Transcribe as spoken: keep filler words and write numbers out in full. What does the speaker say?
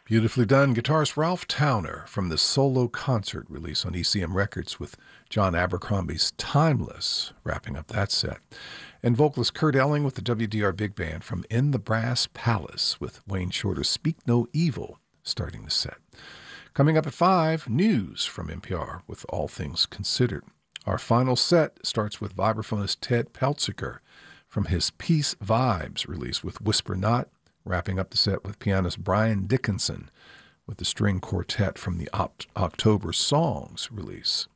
Beautifully done. Guitarist Ralph Towner from the solo concert release on E C M Records with John Abercrombie's Timeless, wrapping up that set. And vocalist Kurt Elling with the W D R Big Band from In the Brass Palace with Wayne Shorter's Speak No Evil starting the set. Coming up at five, news from N P R with All Things Considered. Our final set starts with vibraphonist Ted Peltziker from his Peace Vibes release with Whisper Not, wrapping up the set with pianist Brian Dickinson with the string quartet from the Oct- October Songs release.